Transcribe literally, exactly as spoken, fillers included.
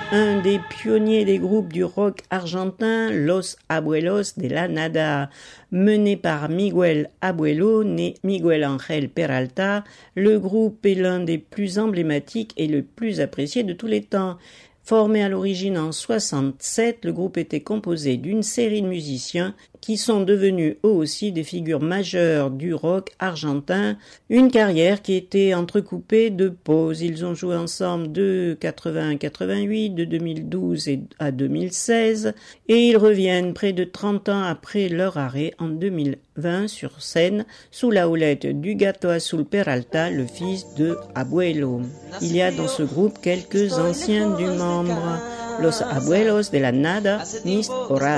un des pionniers des groupes du rock argentin, Los Abuelos de la Nada. Mené par Miguel Abuelo, né Miguel Ángel Peralta, le groupe est l'un des plus emblématiques et le plus apprécié de tous les temps. Formé à l'origine en soixante-sept, le groupe était composé d'une série de musiciens qui sont devenus eux aussi des figures majeures du rock argentin, une carrière qui était entrecoupée de pauses. Ils ont joué ensemble de quatre-vingts à quatre-vingt-huit, de deux mille douze à deux mille seize, et ils reviennent près de trente ans après leur arrêt en deux mille vingt sur scène sous la houlette du Gato Azul Peralta, le fils de Abuelo. Il y a dans ce groupe quelques anciens du membre, Los Abuelos de la Nada, Mis Horacio.